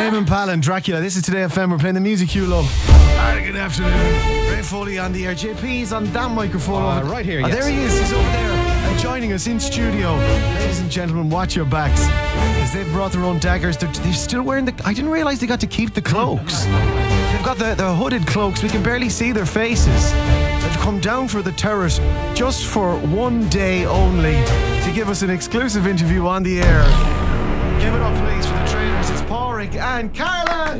Tame Impala and Dracula. This is Today FM. We're playing the music you love. Good afternoon. Ray Foley on the air. JP's on that microphone. Right here, yes. yes. There he is. He's over there joining us in studio. Ladies and gentlemen, watch your backs. As they've brought their own daggers. They're still wearing the... I didn't realise they got to keep the cloaks. They've got the hooded cloaks. We can barely see their faces. They've come down for the turret just for one day only to give us an exclusive interview on the air. Give it up, please, for the trainers. It's Pádraig and Carla.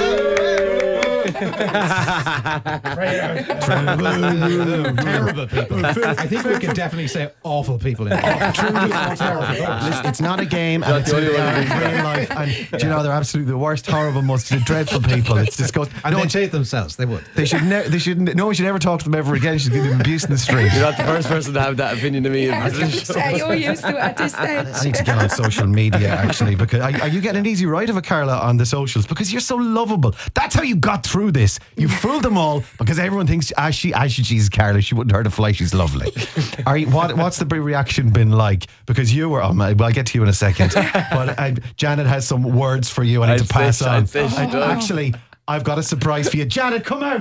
Terrible people. I think we can definitely say awful people. It's not a game, and it's real life. And do you know, they're absolutely the worst, horrible, most dreadful people. It's disgusting. I don't say it themselves. They would. No one should ever talk to them ever again. You should give them abuse in the street. You're not the first person to have that opinion of me. I was going to say, you're used to it at this stage. I need to get on social media, actually, because are you getting an easy ride of a Carla on the socials? Because you're so lovable. That's how you got through this. You fooled them all because everyone thinks she's Carla. She wouldn't hurt a fly. She's lovely. What's the reaction been like? Because you were. I'll get to you in a second. But Janet has some words for you. I need to pass on. Actually, I've got a surprise for you. Janet, come out.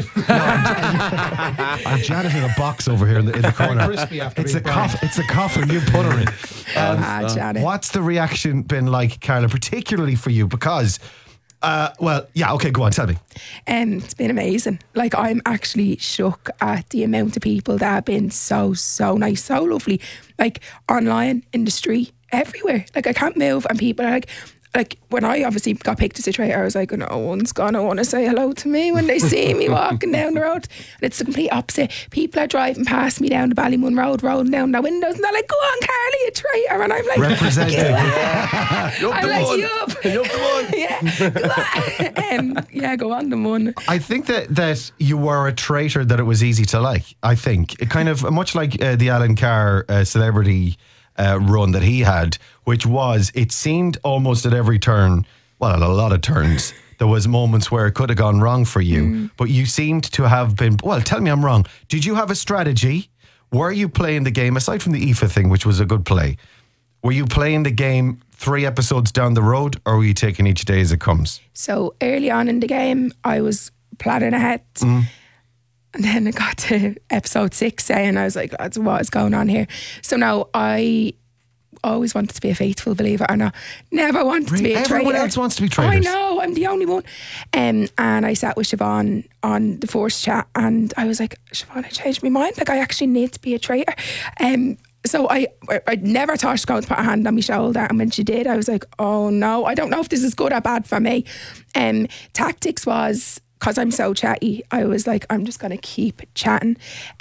Janet in a box over here in the corner. It's the coffin you put her in. Janet. What's the reaction been like, Carla, particularly for you? Because, go on, tell me. It's been amazing. Like, I'm actually shook at the amount of people that have been so nice, so lovely. Like, online, in the street, everywhere. Like, I can't move, and people are like when I obviously got picked as a traitor, I was like, no one's gonna want to say hello to me when they see me walking down the road. And it's the complete opposite. People are driving past me down the Ballymun Road, rolling down their windows, and they're like, go on, Carly, you traitor. And I'm like, representing. I'm like, yup. You're the one. Go on, the one. I think that you were a traitor that it was easy to like. I think it kind of much like the Alan Carr celebrity run that he had, which was, it seemed almost at every turn, well, at a lot of turns, there was moments where it could have gone wrong for you, but you seemed to have been, well, tell me I'm wrong. Did you have a strategy? Were you playing the game, aside from the Aoife thing, which was a good play, were you playing the game 3 episodes down the road, or were you taking each day as it comes? So early on in the game, I was planning ahead. And then it got to episode 6 and I was like, lads, what is going on here? So now I always wanted to be a faithful believer, and I never wanted to be a traitor. Everyone else wants to be traitors. I know, I'm the only one. And I sat with Siobhan on the Force chat, and I was like, Siobhan, I changed my mind. Like, I actually need to be a traitor. So I never thought she was going to put a hand on my shoulder, and when she did, I was like, oh no, I don't know if this is good or bad for me. Tactics was, because I'm so chatty, I was like, I'm just going to keep chatting.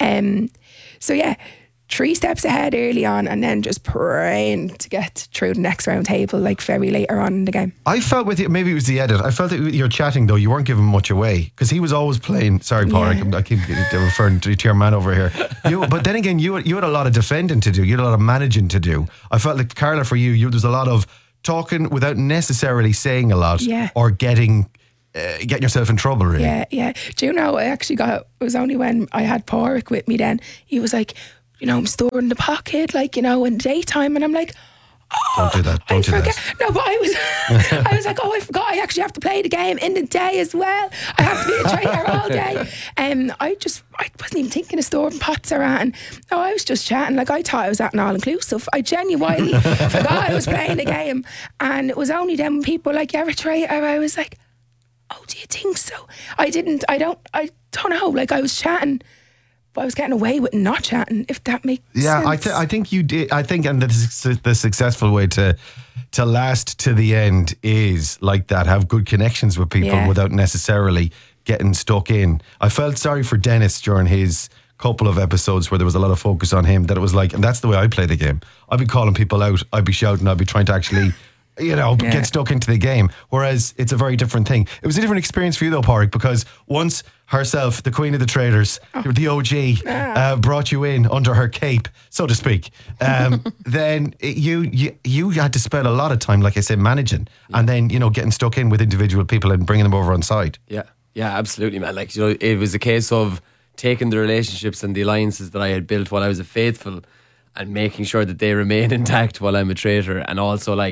3 steps ahead early on, and then just praying to get through the next round table, like very later on in the game. I felt with you, maybe it was the edit, I felt that you're chatting though, you weren't giving much away, because he was always playing, sorry Pádraig, I keep referring to your man over here. But then again, you had a lot of defending to do, you had a lot of managing to do. I felt like, Carla, for you there's a lot of talking without necessarily saying a lot, or getting yourself in trouble, really. Yeah. Do you know, it was only when I had Pádraig with me then, he was like, I'm storing the pocket, in the daytime, and I'm like, don't do that. Don't do that. No, but I was like, I forgot. I actually have to play the game in the day as well. I have to be a traitor all day. I wasn't even thinking of storing pots around. No, I was just chatting. Like, I thought I was at an all-inclusive. I genuinely forgot I was playing the game. And it was only then when people were like, you're a traitor, I was like, oh, do you think so? I don't know. Like, I was chatting, but I was getting away with not chatting, if that makes sense. Yeah, I think you did. I think, and the successful way to last to the end is like that. Have good connections with people without necessarily getting stuck in. I felt sorry for Dennis during his couple of episodes where there was a lot of focus on him, that it was like, and that's the way I play the game. I'd be calling people out, I'd be shouting, I'd be trying to actually get stuck into the game. Whereas it's a very different thing. It was a different experience for you though, Pádraig, because once herself, the queen of the traders, the OG, brought you in under her cape, so to speak, then you had to spend a lot of time, like I said, managing, and then, getting stuck in with individual people and bringing them over on side. Yeah, absolutely, man. Like, it was a case of taking the relationships and the alliances that I had built while I was a faithful and making sure that they remain intact while I'm a traitor, and also like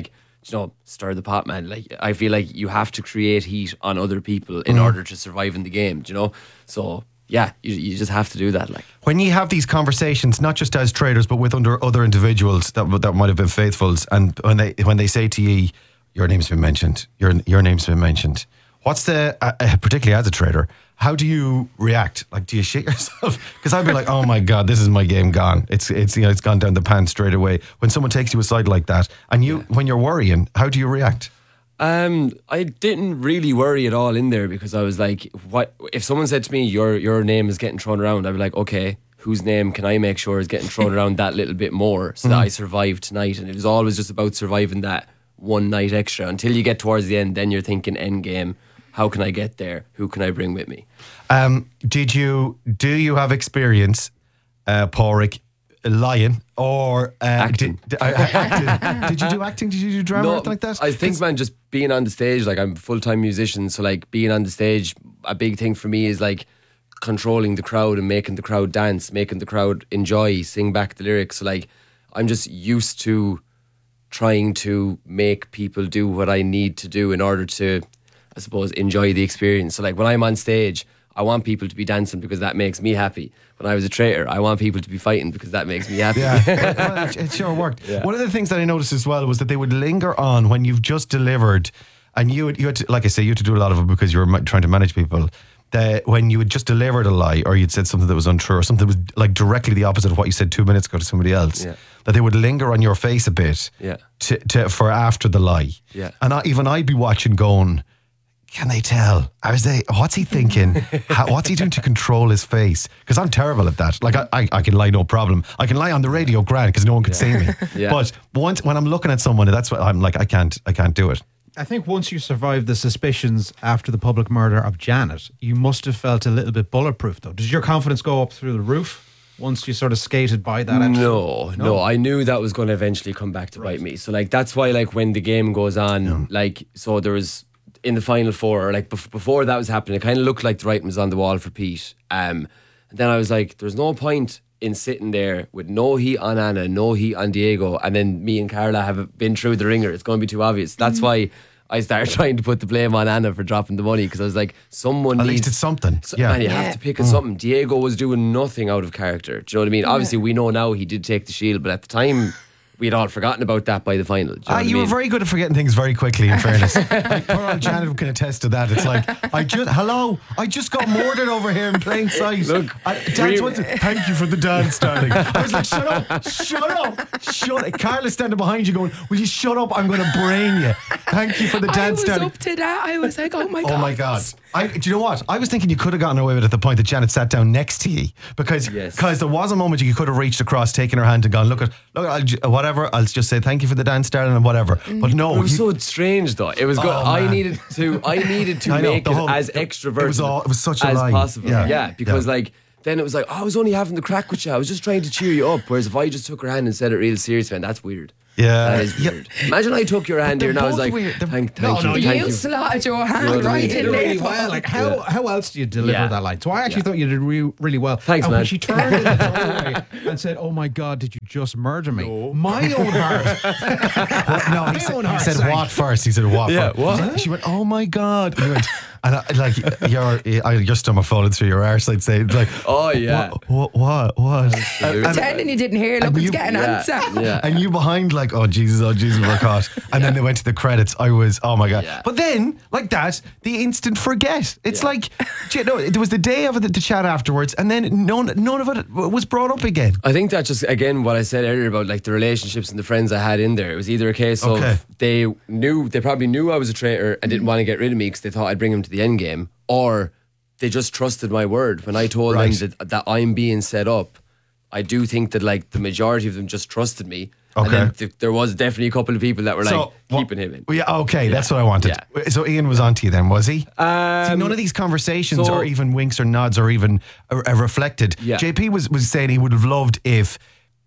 stir the pot, man. Like, I feel like you have to create heat on other people in order to survive in the game, So, yeah, you just have to do that. Like, when you have these conversations, not just as traders, but with other individuals that might have been faithfuls, and when they say to you, your name's been mentioned, your name's been mentioned. What's particularly as a trader, how do you react? Like, do you shit yourself? Because I'd be like, oh my God, this is my game gone. It's gone down the pan straight away. When someone takes you aside like that, and when you're worrying, how do you react? I didn't really worry at all in there, because I was like, what if someone said to me, your name is getting thrown around? I'd be like, okay, whose name can I make sure is getting thrown around that little bit more so that I survive tonight? And it was always just about surviving that one night extra until you get towards the end. Then you're thinking end game. How can I get there? Who can I bring with me? Do you have experience, Pádraig, lying or acting? Did you do acting? Did you do drama or anything like that? I think, man, just being on the stage, like, I'm a full-time musician, so like being on the stage, a big thing for me is like controlling the crowd and making the crowd dance, making the crowd enjoy, sing back the lyrics. So like, I'm just used to trying to make people do what I need to do in order to, I suppose, enjoy the experience. So like, when I'm on stage, I want people to be dancing because that makes me happy. When I was a traitor, I want people to be fighting because that makes me happy. Yeah, well, it sure worked. Yeah. One of the things that I noticed as well was that they would linger on when you've just delivered, and you had to, like I say, you had to do a lot of it because you were trying to manage people. When you had just delivered a lie, or you'd said something that was untrue, or something that was like directly the opposite of what you said 2 minutes ago to somebody else, that they would linger on your face a bit for after the lie. Yeah. And I'd be watching going, can they tell? What's he thinking? What's he doing to control his face? Because I'm terrible at that. Like, I can lie, no problem. I can lie on the radio grand because no one can see me. But when I'm looking at someone, that's what I'm like, I can't do it. I think once you survived the suspicions after the public murder of Janet, you must have felt a little bit bulletproof, though. Did your confidence go up through the roof once you sort of skated by that? No. I knew that was going to eventually come back to bite me. So like, that's why, like, when the game goes on, like, so there was, in the final four, or like before that was happening, it kind of looked like the writing was on the wall for Pete. And then I was like, there's no point in sitting there with no heat on Anna, no heat on Diego, and then me and Carla have been through the ringer. It's going to be too obvious. That's why I started trying to put the blame on Anna for dropping the money, because I was like, someone at needs... least it's something. Man, you have to pick at something. Diego was doing nothing out of character. Do you know what I mean? Obviously, we know now he did take the shield, but at the time, we'd all forgotten about that by the final. You were very good at forgetting things very quickly, in fairness. Like, poor old Janet can attest to that. It's like, I just got murdered over here in plain sight. Look, thank you for the dance, darling. I was like, shut up. Carla's standing behind you going, will you shut up? I'm going to brain you. Thank you for the dance, darling. I was up to that. I was like, oh my God. Oh my God. Do you know what? I was thinking you could have gotten away with it at the point that Janet sat down next to you, because there was a moment you could have reached across, taken her hand and gone, look, whatever, I'll just say thank you for the dance, darling, and whatever. But no, it was so strange though. It was good. I needed to make it as extroverted it was such a as lie. possible. Because like, then it was like, I was only having the crack with you. I was just trying to cheer you up. Whereas if I just took her hand and said it real serious, man, that's weird. Yeah, that is weird. Imagine I took your hand here and I was like, thank you. You slotted your hand right in there. Really well. Like, how else do you deliver that line? So I actually thought you did really well. Thanks, and man. when she turned in the doorway and said, "Oh my God, did you just murder me?" No. My own heart. No, he said what first? He said what? Yeah, first. what? She went, "Oh my God." And he went, and your stomach falling through your arse, I'd say. Like, oh yeah. What? Pretending you didn't hear, looking to get an answer. Yeah. And you behind, like, oh Jesus, we're caught. And then they went to the credits. I was, oh my God. Yeah. But then, like that, the instant forget. It's like, there was the day of the chat afterwards, and then none of it was brought up again. I think that's just, again, what I said earlier about like the relationships and the friends I had in there. It was either a case of they probably knew I was a traitor and didn't want to get rid of me because they thought I'd bring him to the end game, or they just trusted my word when I told them that I'm being set up. I do think that like the majority of them just trusted me. Okay. And then there was definitely a couple of people that were like keeping him in. Yeah, okay, that's what I wanted. Yeah. So Ian was on to you then, was he? See, none of these conversations or even winks or nods or even reflected. Yeah. JP was saying he would have loved if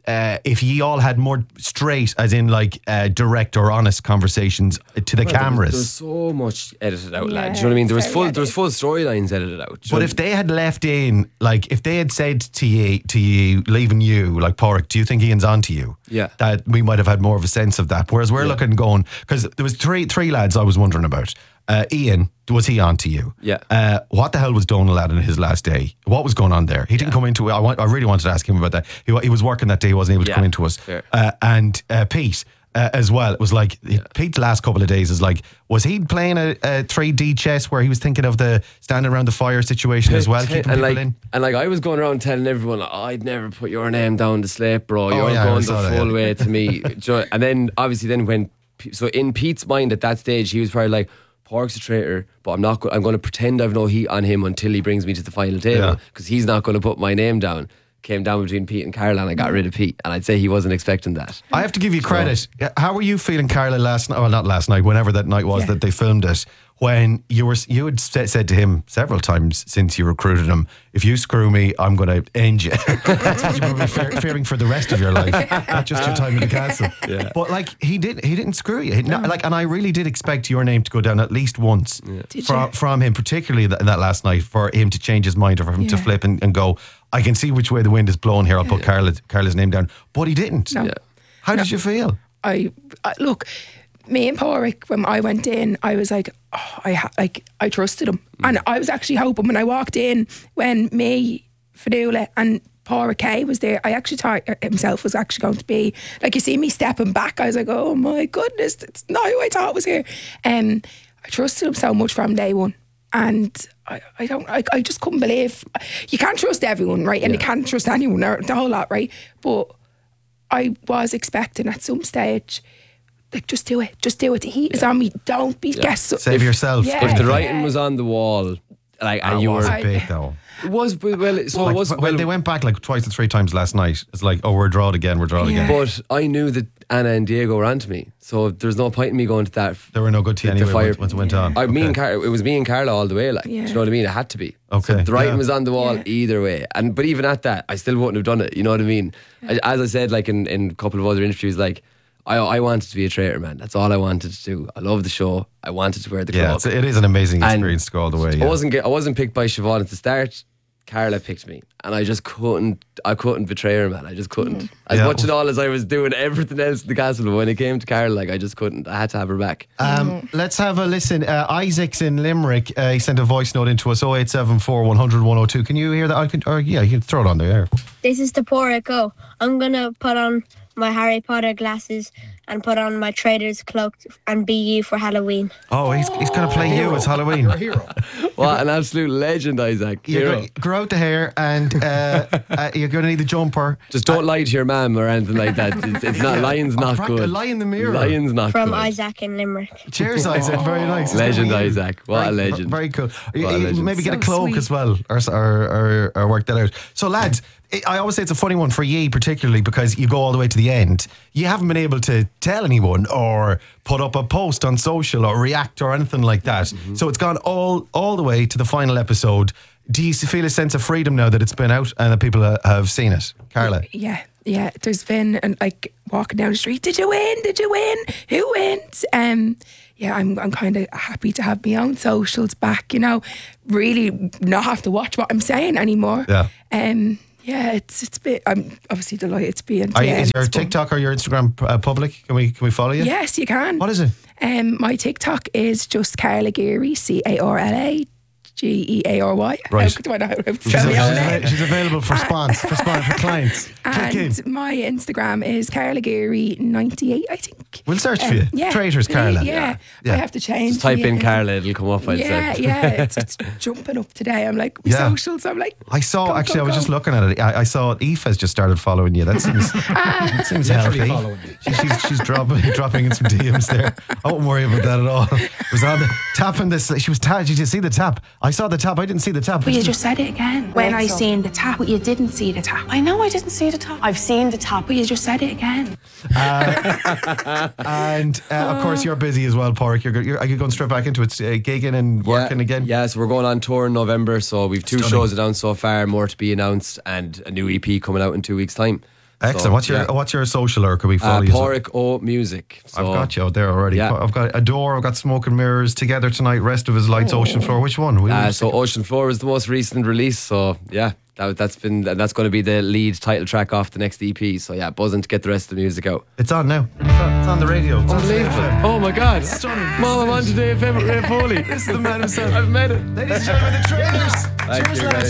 if ye all had more straight, as in like direct or honest conversations to the cameras. There's so much edited out, Yeah, lad. Do you know what I mean? There was very full storylines edited out. But if they had left in, like, if they had said to you, leaving you, like, Pádraig, do you think Ian's on to you? Yeah. That we might have had more of a sense of that. Whereas we're looking going, because there was three lads I was wondering about. Ian, was he on to you? Yeah. What the hell was Donal at in his last day? What was going on there? He didn't come into it. I really wanted to ask him about that. He was working that day. He wasn't able to come into us. Fair. And Pete. As well, it was like Pete's last couple of days is like, was he playing a 3D chess where he was thinking of the standing around the fire situation as well, keeping people in? And like I was going around telling everyone, I'd never put your name down the slate, bro. You're yeah, I going saw the that, full way to me. And then obviously so in Pete's mind at that stage, he was probably like, Pádraig's a traitor, but I'm going to pretend I've no heat on him until he brings me to the final table because he's not going to put my name down. Came down between Pete and Carla and I got rid of Pete, and I'd say he wasn't expecting that. I have to give you credit. How were you feeling, Carla, last night? Well, not last night, whenever that night was that they filmed it, when you had said to him several times since you recruited him, if you screw me, I'm going to end you. That's what you're probably fearing for the rest of your life, not just your time in the castle. Yeah. But like he didn't screw you. And I really did expect your name to go down at least once from him, particularly that last night, for him to change his mind or for him to flip and go, I can see which way the wind is blowing here. I'll put Carla's name down. But he didn't. No. How did you feel? I look, me and Pádraig, when I went in, I was like, I trusted him. And I was actually hoping when I walked in, when me, Fionnuala and Pádraig K was there, I actually thought himself was actually going to be, like, you see me stepping back, I was like, oh my goodness, it's not who I thought was here. I trusted him so much from day one. And I just couldn't believe, you can't trust everyone, right? And you can't trust anyone, or the whole lot, right? But I was expecting at some stage, like, just do it. The heat is on me. Don't be guessing. Save yourself. Yeah. If the writing was on the wall, like, and you were, a bit though. it was well. So Like, it was when they went back like twice or three times last night, it's like, oh, we're drawed again. But I knew that Anna and Diego were onto me, so there's no point in me going to that. They were no good to you anyway once it went on. It was me and Carla all the way. Like, do you know what I mean? It had to be. Okay. So the writing Yeah. was on the wall either way. But even at that, I still wouldn't have done it. You know what I mean? As I said, like in a couple of other interviews, like, I wanted to be a traitor, man. That's all I wanted to do. I love the show. I wanted to wear the club. Yeah, it is an amazing experience to go all the way. I wasn't picked by Siobhan at the start. Carla picked me, and I just couldn't. I couldn't betray her, man. I just couldn't. As much and all as I was doing everything else in the castle, but when it came to Carla, like, I just couldn't. I had to have her back. Let's have a listen. Isaac's in Limerick. He sent a voice note into us, 0874 100 102. Can you hear that? You can throw it on there. This is the Pádraig Go. I'm going to put on my Harry Potter glasses and put on my trader's cloak and be you for Halloween. Oh, he's going to play you as Halloween. You're a hero. What an absolute legend, Isaac. You're Hero. going to grow out the hair and you're going to need the jumper. Just don't lie to your mum or anything like that. It's not. Lion's not good. Lie in the mirror. Lion's not From good. Isaac in Limerick. Cheers, Isaac. Very nice. Legend, Isaac. What a legend. Very cool. What a legend. Maybe get a So cloak sweet. as well, or work that out. So, lads, I always say it's a funny one for ye, particularly because you go all the way to the end. You haven't been able to tell anyone or put up a post on social or react or anything like that. So it's gone all the way to the final episode. Do you feel a sense of freedom now that it's been out and that people have seen it? Carla? Yeah. There's been like walking down the street. Did you win? Who wins? Yeah, I'm kind of happy to have my own socials back. You know, really not have to watch what I'm saying anymore. Yeah. Yeah, it's been. I'm obviously delighted to be in. Is your TikTok or your Instagram public? Can we follow you? Yes, you can. What is it? My TikTok is just Carla Geary, CarlaGeary. Right. How do I know how to spell my own name? She's available for for clients. Click in. And my Instagram is Carla Geary 98, I think. We'll search for you. Yeah. Traitors, Carla. Yeah. Yeah. I have to change. Just type the, in Carla, it'll come up. I'd say. Yeah. It's jumping up today. I'm like, Yeah. socials. I'm like, I saw, go, actually, go, I was go. just looking at it. I saw Aoife has just started following you. That seems Literally healthy. following you. She's dropping in some DMs there. I won't worry about that at all. It was on the tapping this. She was tapping. Did you see the tap? I saw the tap. I didn't see the tap. But you just said it again. When I seen the tap, but you didn't see the tap. I know I didn't see the top. I've seen the top. But you just said it again. And of course, you're busy as well, Pádraig. Are you going straight back into it, gigging and working again? Yeah, so we're going on tour in November. So we've two Stunning. shows announced so far, more to be announced, and a new EP coming out in 2 weeks' time. Excellent. So, What's your social, or can we follow you? Porrick O Music. So, I've got you out there already. Yeah. I've got Adore, I've got Smoke and Mirrors, Together Tonight, Rest of His Lights, Ocean Floor. Which one? So Ocean Floor is the most recent release. So yeah, that's going to be the lead title track off the next EP. So yeah, buzzing to get the rest of the music out. It's on now. It's on the radio. It's Unbelievable. Oh my God. Stunning. Mom, I'm on today, FM at Ray Foley. This is the man himself. I've made it. Ladies and gentlemen, the trailers. Thank you, guys.